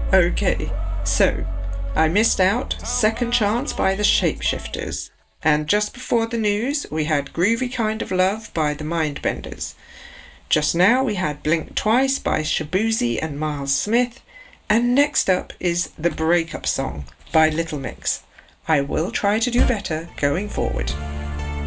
Okay, so I missed out Second Chance by the Shapeshifters. And just before the news, we had Groovy Kind of Love by the Mindbenders. Just now we had Blink Twice by Shaboozey and Miles Smith. And next up is The Breakup Song by Little Mix. I will try to do better going forward.